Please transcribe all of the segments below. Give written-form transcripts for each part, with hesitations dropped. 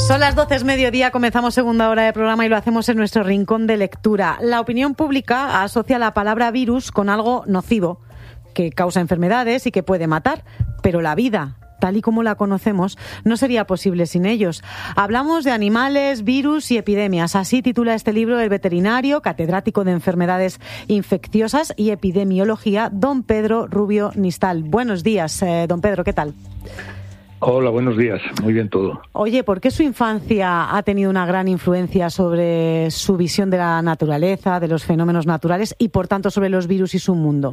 Son las 12, es mediodía, comenzamos segunda hora de programa y lo hacemos en nuestro rincón de lectura. La opinión pública asocia la palabra virus con algo nocivo, que causa enfermedades y que puede matar, pero la vida, tal y como la conocemos, no sería posible sin ellos. Hablamos de animales, virus y epidemias. Así titula este libro el veterinario, catedrático de enfermedades infecciosas y epidemiología, don Pedro Rubio Nistal. Buenos días, don Pedro, ¿qué tal? Hola, buenos días. Muy bien todo. Oye, ¿por qué su infancia ha tenido una gran influencia sobre su visión de la naturaleza, de los fenómenos naturales y, por tanto, sobre los virus y su mundo?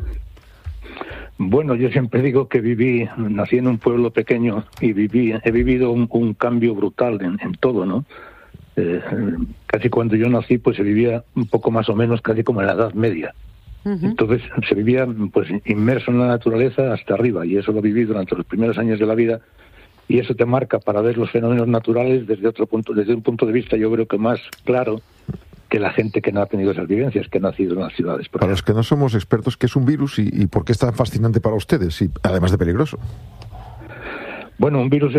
Bueno, yo siempre digo que nací en un pueblo pequeño y he vivido un cambio brutal en todo, ¿no? Casi cuando yo nací, pues se vivía un poco más o menos casi como en la Edad Media. Uh-huh. Entonces se vivía pues inmerso en la naturaleza hasta arriba, y eso lo viví durante los primeros años de la vida. Y eso te marca para ver los fenómenos naturales desde un punto de vista, yo creo que más claro que la gente que no ha tenido esas vivencias, que ha nacido en las ciudades. Para los que no somos expertos, ¿qué es un virus y por qué es tan fascinante para ustedes, y además de peligroso? Bueno, un virus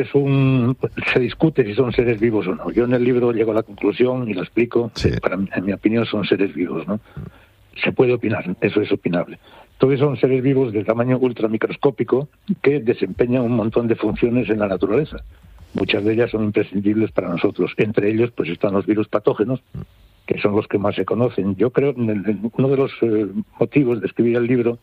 se discute si son seres vivos o no. Yo en el libro llego a la conclusión y lo explico. Sí. En mi opinión son seres vivos, ¿no? Se puede opinar, eso es opinable. Todos son seres vivos de tamaño ultramicroscópico que desempeñan un montón de funciones en la naturaleza. Muchas de ellas son imprescindibles para nosotros. Entre ellos pues están los virus patógenos, que son los que más se conocen. Yo creo que uno de los motivos de escribir el libro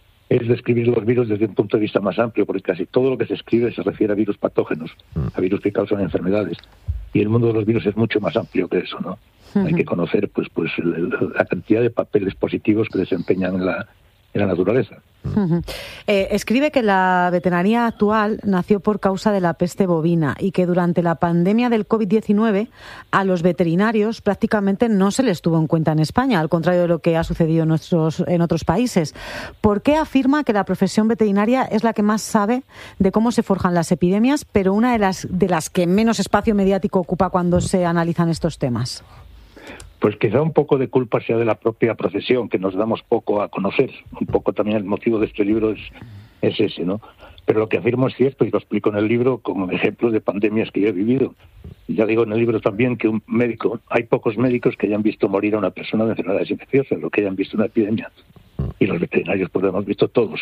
es describir los virus desde un punto de vista más amplio, porque casi todo lo que se escribe se refiere a virus patógenos, a virus que causan enfermedades. Y el mundo de los virus es mucho más amplio que eso, ¿no? Uh-huh. Hay que conocer pues la cantidad de papeles positivos que desempeñan en la naturaleza. Uh-huh. Escribe que la veterinaria actual nació por causa de la peste bovina y que durante la pandemia del COVID-19 a los veterinarios prácticamente no se les tuvo en cuenta en España, al contrario de lo que ha sucedido en otros países. ¿Por qué afirma que la profesión veterinaria es la que más sabe de cómo se forjan las epidemias, pero una de las que menos espacio mediático ocupa cuando se analizan estos temas? Pues quizá un poco de culpa sea de la propia profesión, que nos damos poco a conocer. Un poco también el motivo de este libro es ese, ¿no? Pero lo que afirmo es cierto, y lo explico en el libro como ejemplo de pandemias que yo he vivido. Y ya digo en el libro también que hay pocos médicos que hayan visto morir a una persona de enfermedades infecciosas, lo que hayan visto una epidemia. Y los veterinarios pues lo hemos visto todos,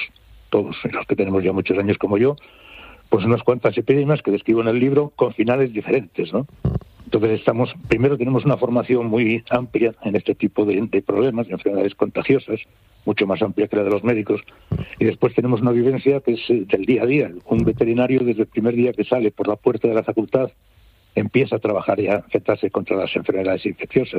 y los que tenemos ya muchos años como yo, pues unas cuantas epidemias que describo en el libro con finales diferentes, ¿no? Entonces primero tenemos una formación muy amplia en este tipo de problemas, de enfermedades contagiosas, mucho más amplia que la de los médicos, y después tenemos una vivencia que es del día a día. Un veterinario desde el primer día que sale por la puerta de la facultad empieza a trabajar y a afectarse contra las enfermedades infecciosas.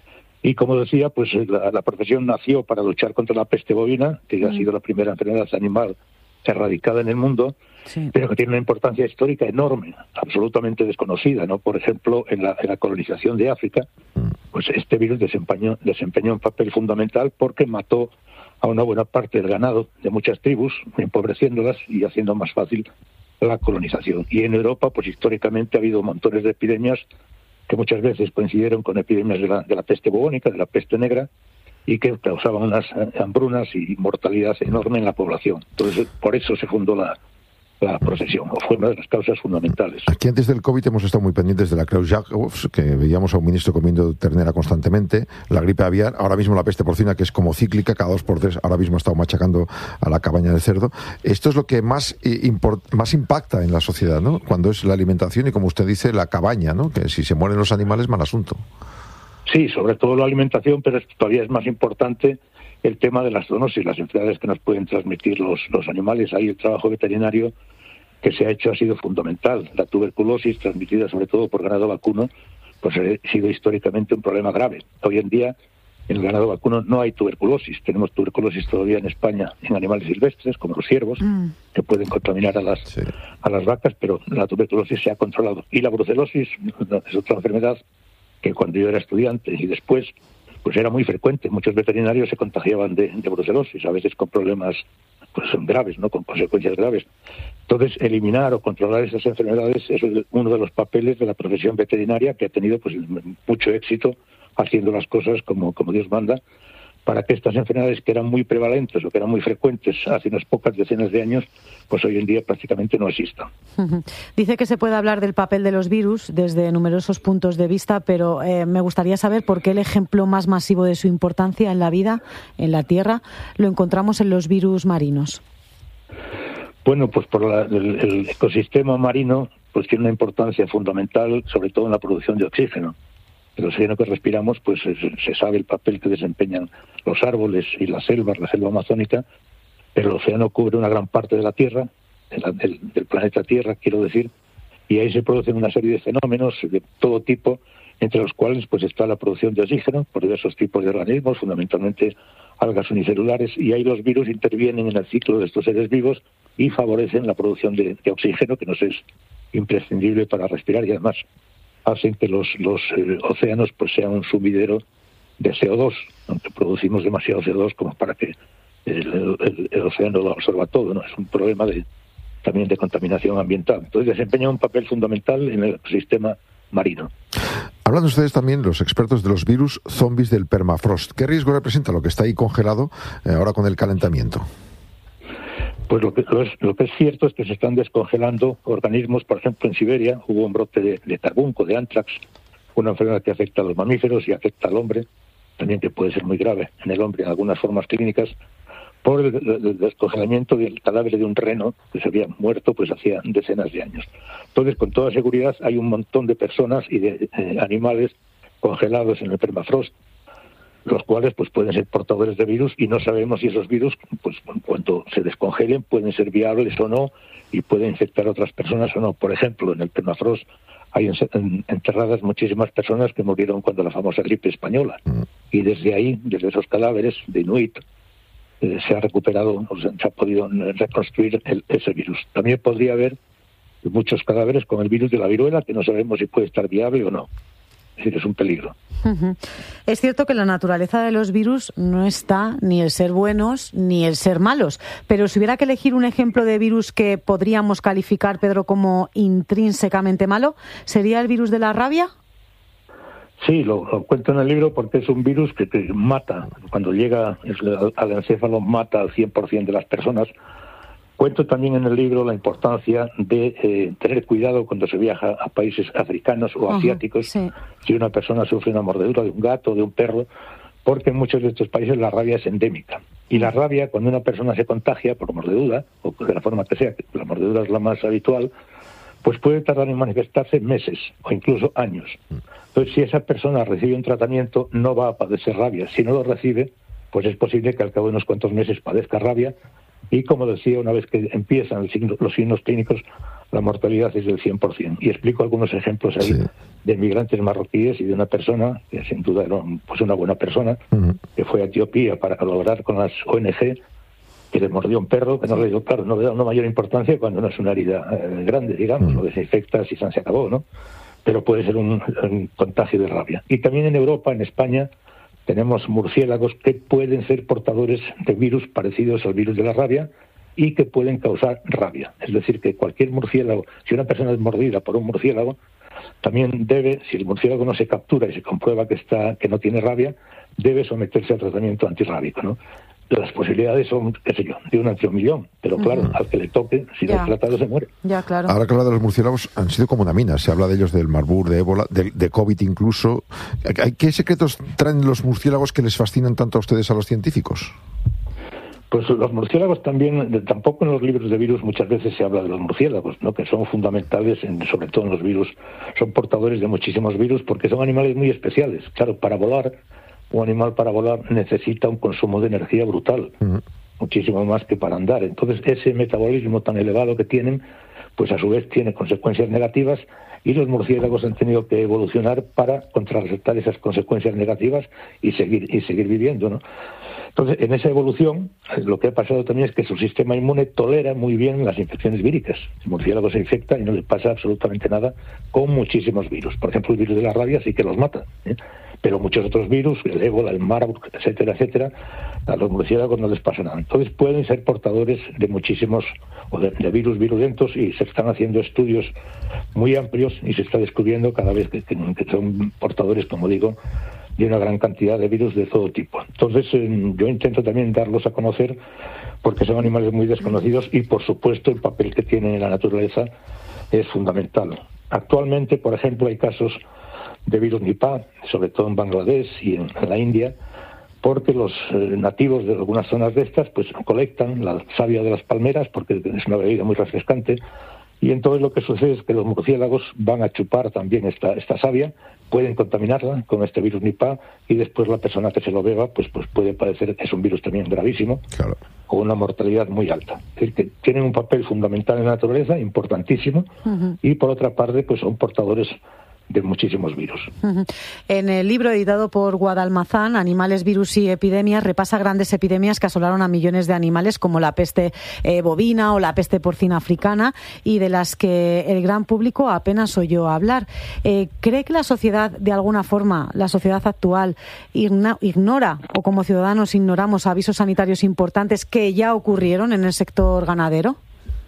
Y como decía, pues la profesión nació para luchar contra la peste bovina, que ha sido la primera enfermedad animal erradicada en el mundo, sí, pero que tiene una importancia histórica enorme, absolutamente desconocida, ¿no? Por ejemplo, en la colonización de África, pues este virus desempeñó un papel fundamental porque mató a una buena parte del ganado de muchas tribus, empobreciéndolas y haciendo más fácil la colonización. Y en Europa, pues históricamente ha habido montones de epidemias que muchas veces coincidieron con epidemias de la peste bubónica, de la peste negra, y que causaban unas hambrunas y mortalidad enorme en la población. Entonces, por eso se fundó la profesión, o fue una de las causas fundamentales. Aquí antes del COVID hemos estado muy pendientes de la Creutzfeldt-Jakob, que veíamos a un ministro comiendo ternera constantemente, la gripe aviar, ahora mismo la peste porcina, que es como cíclica, cada 2 por 3, ahora mismo ha estado machacando a la cabaña del cerdo. Esto es lo que más impacta en la sociedad, ¿no? Cuando es la alimentación y, como usted dice, la cabaña, ¿no? Que si se mueren los animales, mal asunto. Sí, sobre todo la alimentación, pero todavía es más importante el tema de las zoonosis, las enfermedades que nos pueden transmitir los animales. Ahí el trabajo veterinario que se ha hecho ha sido fundamental. La tuberculosis, transmitida sobre todo por ganado vacuno, pues ha sido históricamente un problema grave. Hoy en día en el ganado vacuno no hay tuberculosis. Tenemos tuberculosis todavía en España en animales silvestres, como los ciervos, que pueden contaminar a las vacas, pero la tuberculosis se ha controlado. Y la brucelosis es otra enfermedad que cuando yo era estudiante y después, pues era muy frecuente. Muchos veterinarios se contagiaban de brucelosis, a veces con problemas pues graves, ¿no? Con consecuencias graves. Entonces, eliminar o controlar esas enfermedades es uno de los papeles de la profesión veterinaria, que ha tenido pues mucho éxito haciendo las cosas como Dios manda, para que estas enfermedades que eran muy prevalentes o que eran muy frecuentes hace unas pocas decenas de años, pues hoy en día prácticamente no existan. Dice que se puede hablar del papel de los virus desde numerosos puntos de vista, pero me gustaría saber por qué el ejemplo más masivo de su importancia en la vida, en la Tierra, lo encontramos en los virus marinos. Bueno, pues por el ecosistema marino pues tiene una importancia fundamental, sobre todo en la producción de oxígeno. El oxígeno que respiramos, pues se sabe el papel que desempeñan los árboles y las selvas, la selva amazónica, pero el océano cubre una gran parte de la Tierra, del planeta Tierra, quiero decir, y ahí se producen una serie de fenómenos de todo tipo, entre los cuales pues está la producción de oxígeno por diversos tipos de organismos, fundamentalmente algas unicelulares, y ahí los virus intervienen en el ciclo de estos seres vivos y favorecen la producción de oxígeno, que nos es imprescindible para respirar, y además hacen que los océanos pues sean un sumidero de CO2, aunque producimos demasiado CO2 como para que el océano lo absorba todo, ¿no? Es un problema también de contaminación ambiental. Entonces desempeña un papel fundamental en el ecosistema marino. Hablan ustedes también, los expertos, de los virus zombies del permafrost. ¿Qué riesgo representa lo que está ahí congelado ahora con el calentamiento? Pues lo que es cierto es que se están descongelando organismos. Por ejemplo, en Siberia hubo un brote de carbunco, de anthrax, una enfermedad que afecta a los mamíferos y afecta al hombre, también que puede ser muy grave en el hombre en algunas formas clínicas, por el descongelamiento del cadáver de un reno que se había muerto pues hacía decenas de años. Entonces, con toda seguridad, hay un montón de personas y de animales congelados en el permafrost, los cuales pues pueden ser portadores de virus, y no sabemos si esos virus, pues cuando se descongelen, pueden ser viables o no, y pueden infectar a otras personas o no. Por ejemplo, en el permafrost hay enterradas muchísimas personas que murieron cuando la famosa gripe española, y desde ahí, desde esos cadáveres de Inuit, se ha recuperado, o sea, se ha podido reconstruir ese virus. También podría haber muchos cadáveres con el virus de la viruela, que no sabemos si puede estar viable o no. Es decir, es un peligro. Es cierto que en la naturaleza de los virus no está ni el ser buenos ni el ser malos, pero si hubiera que elegir un ejemplo de virus que podríamos calificar, Pedro, como intrínsecamente malo, ¿sería el virus de la rabia? Sí, lo cuento en el libro porque es un virus que te mata. Cuando llega al encéfalo, mata al 100% de las personas. Cuento también en el libro la importancia de tener cuidado cuando se viaja a países africanos o asiáticos, sí. Si una persona sufre una mordedura de un gato o de un perro, porque en muchos de estos países la rabia es endémica. Y la rabia, cuando una persona se contagia por mordedura, o de la forma que sea, que la mordedura es la más habitual, pues puede tardar en manifestarse meses o incluso años. Entonces, si esa persona recibe un tratamiento, no va a padecer rabia. Si no lo recibe, pues es posible que al cabo de unos cuantos meses padezca rabia. Y como decía, una vez que empiezan los signos clínicos, la mortalidad es del 100%. Y explico algunos ejemplos ahí de migrantes marroquíes y de una persona, que sin duda era pues una buena persona, que fue a Etiopía para colaborar con las ONG, que le mordió un perro, que no le dio, claro, no le da una mayor importancia cuando no es una herida grande, digamos, lo desinfecta si se acabó, ¿no? Pero puede ser un contagio de rabia. Y también en Europa, en España, tenemos murciélagos que pueden ser portadores de virus parecidos al virus de la rabia y que pueden causar rabia. Es decir, que cualquier murciélago, si una persona es mordida por un murciélago, también debe, si el murciélago no se captura y se comprueba que no tiene rabia, debe someterse al tratamiento antirrábico, ¿no? Las posibilidades son, qué sé yo, de 1 entre 1.000.000, pero claro, al que le toque, si no es tratado, se muere. Ya, claro. Ahora que habla de los murciélagos, han sido como una mina. Se habla de ellos del Marburg, de ébola, de COVID incluso. ¿Qué secretos traen los murciélagos que les fascinan tanto a ustedes, a los científicos? Pues los murciélagos también, tampoco en los libros de virus muchas veces se habla de los murciélagos, ¿no? Que son fundamentales, sobre todo en los virus. Son portadores de muchísimos virus porque son animales muy especiales. Claro, para volar, un animal para volar necesita un consumo de energía brutal, muchísimo más que para andar. Entonces, ese metabolismo tan elevado que tienen, pues a su vez tiene consecuencias negativas, y los murciélagos han tenido que evolucionar para contrarrestar esas consecuencias negativas y seguir viviendo, ¿no? Entonces, en esa evolución, lo que ha pasado también es que su sistema inmune tolera muy bien las infecciones víricas. El murciélago se infecta y no le pasa absolutamente nada con muchísimos virus. Por ejemplo, el virus de la rabia sí que los mata, pero muchos otros virus, el ébola, el Marburg, etcétera, a los murciélagos no les pasa nada. Entonces pueden ser portadores de muchísimos, o de virus virulentos, y se están haciendo estudios muy amplios y se está descubriendo cada vez que son portadores, como digo, de una gran cantidad de virus de todo tipo. Entonces, yo intento también darlos a conocer porque son animales muy desconocidos y, por supuesto, el papel que tienen en la naturaleza es fundamental. Actualmente, por ejemplo, hay casos de virus Nipah, sobre todo en Bangladesh y en la India, porque los nativos de algunas zonas de estas pues colectan la savia de las palmeras, porque es una bebida muy refrescante, y entonces lo que sucede es que los murciélagos van a chupar también esta savia, pueden contaminarla con este virus Nipah, y después la persona que se lo beba pues puede padecer, es un virus también gravísimo, claro, con una mortalidad muy alta. Es decir, que tienen un papel fundamental en la naturaleza, importantísimo, y por otra parte pues son portadores de muchísimos virus. En el libro editado por Guadalmazán, Animales, Virus y Epidemias, repasa grandes epidemias que asolaron a millones de animales, como la peste bovina o la peste porcina africana, y de las que el gran público apenas oyó hablar. ¿Cree que la sociedad, de alguna forma, la sociedad actual, ignora, o como ciudadanos ignoramos, avisos sanitarios importantes que ya ocurrieron en el sector ganadero?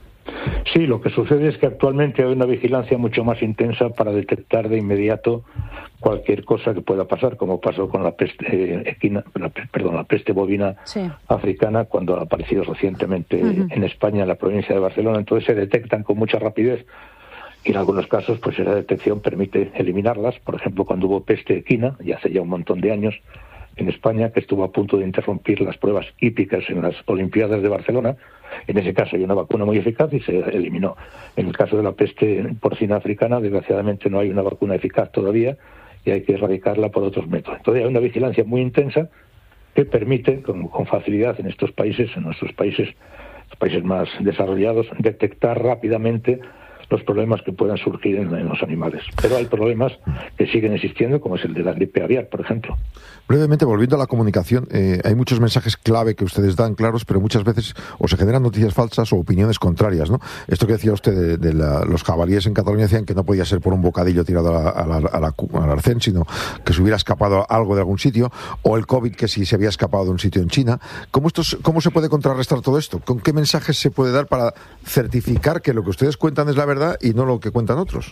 Sí, lo que sucede es que actualmente hay una vigilancia mucho más intensa para detectar de inmediato cualquier cosa que pueda pasar, como pasó con la peste la peste bovina africana, cuando ha aparecido recientemente en España, en la provincia de Barcelona. Entonces se detectan con mucha rapidez y en algunos casos pues esa detección permite eliminarlas. Por ejemplo, cuando hubo peste equina, y hace ya un montón de años, en España, que estuvo a punto de interrumpir las pruebas hípicas en las Olimpiadas de Barcelona. En ese caso hay una vacuna muy eficaz y se eliminó. En el caso de la peste porcina africana, desgraciadamente no hay una vacuna eficaz todavía y hay que erradicarla por otros métodos. Entonces hay una vigilancia muy intensa que permite con facilidad en estos países, en nuestros países, los países más desarrollados, detectar rápidamente los problemas que puedan surgir en los animales. Pero hay problemas que siguen existiendo, como es el de la gripe aviar, por ejemplo. Brevemente, volviendo a la comunicación, hay muchos mensajes clave que ustedes dan claros, pero muchas veces o se generan noticias falsas o opiniones contrarias, ¿no? Esto que decía usted de los jabalíes en Cataluña, decían que no podía ser por un bocadillo tirado al arcén, sino que se hubiera escapado algo de algún sitio, o el COVID, que si se había escapado de un sitio en China. ¿Cómo se puede contrarrestar todo esto? ¿Con qué mensajes se puede dar para certificar que lo que ustedes cuentan es la verdad y no lo que cuentan otros?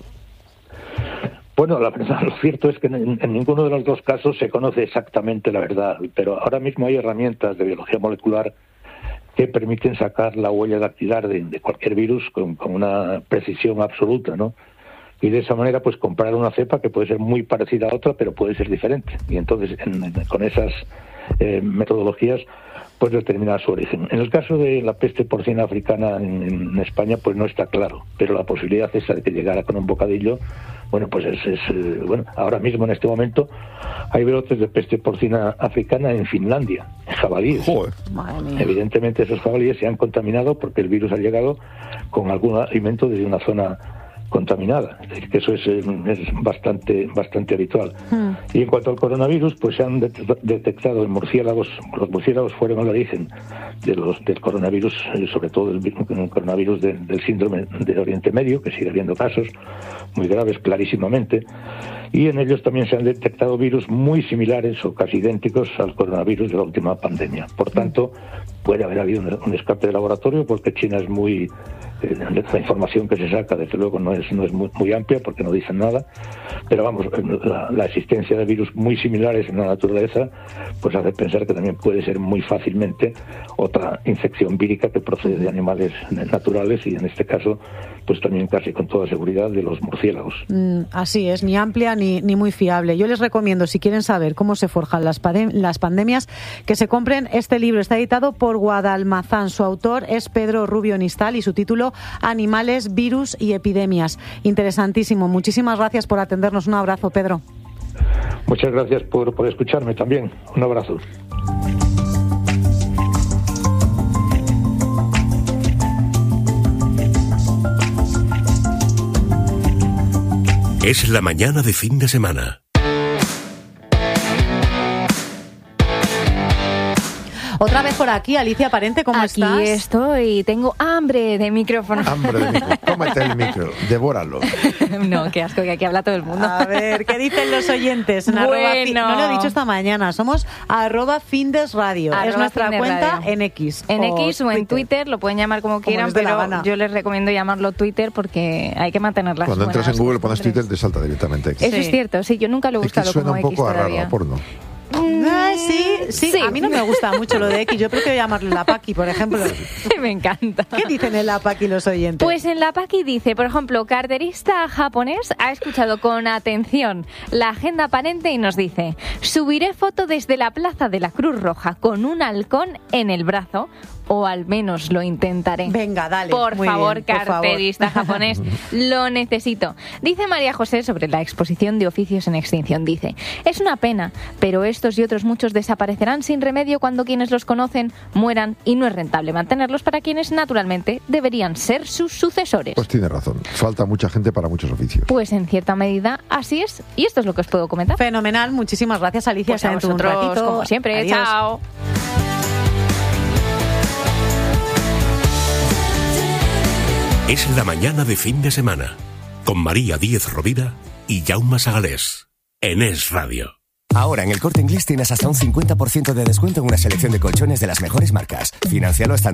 Bueno, la verdad, lo cierto es que en ninguno de los dos casos se conoce exactamente la verdad, pero ahora mismo hay herramientas de biología molecular que permiten sacar la huella dactilar de cualquier virus con una precisión absoluta, ¿no? Y de esa manera, pues comparar una cepa que puede ser muy parecida a otra, pero puede ser diferente. Y entonces, con esas metodologías, pues determinar su origen. En el caso de la peste porcina africana en España, pues no está claro, pero la posibilidad esa de que llegara con un bocadillo, bueno, pues bueno, ahora mismo en este momento hay brotes de peste porcina africana en Finlandia, en jabalíes. Joder. Evidentemente esos jabalíes se han contaminado porque el virus ha llegado con algún alimento desde una zona contaminada, es decir, que eso es bastante habitual. Y en cuanto al coronavirus, pues se han detectado en murciélagos. Los murciélagos fueron el origen del coronavirus, sobre todo el coronavirus del síndrome de Oriente Medio, que sigue habiendo casos muy graves clarísimamente, y en ellos también se han detectado virus muy similares o casi idénticos al coronavirus de la última pandemia. Por tanto, puede haber habido un escape de laboratorio, porque China es muy... la información que se saca, desde luego, no es muy amplia, porque no dicen nada, pero vamos, la existencia de virus muy similares en la naturaleza pues hace pensar que también puede ser muy fácilmente otra infección vírica que procede de animales naturales, y en este caso pues también casi con toda seguridad de los murciélagos. Así es, ni amplia ni muy fiable. Yo les recomiendo, si quieren saber cómo se forjan las pandemias, que se compren este libro. Está editado por Guadalmazán. Su autor es Pedro Rubio Nistal y su título, Animales, Virus y Epidemias. Interesantísimo. Muchísimas gracias por atendernos. Un abrazo, Pedro. Muchas gracias por escucharme también. Un abrazo. Es la mañana de fin de semana. Otra vez por aquí, Alicia Parente, ¿cómo estás? Aquí estoy, tengo hambre de micrófono. Hambre de micro. Cómete el micro, devóralo. No, qué asco, que aquí habla todo el mundo. A ver, ¿qué dicen los oyentes? Bueno. No lo he dicho esta mañana, somos @findesradio. Es nuestra cuenta Radio. en X. En X o en Twitter, lo pueden llamar como quieran, les dé la pero gana. yo les recomiendo llamarlo Twitter porque hay que mantener las Cuando entras en buenas Google pones costumbres. Twitter, te salta directamente X. Eso es cierto, sí, yo nunca lo he X buscado suena como un X poco a raro, todavía. a porno. Sí. A mí no me gusta mucho lo de X. Yo prefiero llamarlo la Paqui, por ejemplo. Me encanta. ¿Qué dicen en la Paqui los oyentes? Pues en la Paqui dice, por ejemplo, carterista japonés ha escuchado con atención la agenda aparente y nos dice: subiré foto desde la plaza de la Cruz Roja con un halcón en el brazo, o al menos lo intentaré. Venga, dale. Por Muy favor, bien, por carterista japonés, lo necesito. Dice María José sobre la exposición de oficios en extinción. Dice: es una pena, pero estos y otros muchos desaparecerán sin remedio cuando quienes los conocen mueran y no es rentable mantenerlos para quienes naturalmente deberían ser sus sucesores. Pues tiene razón, falta mucha gente para muchos oficios. Pues en cierta medida así es, y esto es lo que os puedo comentar. Fenomenal, muchísimas gracias, Alicia. Pues a Dentro de un vosotros, ratito. como siempre. Adiós. Chao. Es la mañana de fin de semana, con María Díez Rovira y Jaume Sagalés, en Es Radio. Ahora en el Corte Inglés tienes hasta un 50% de descuento en una selección de colchones de las mejores marcas. Financialo hasta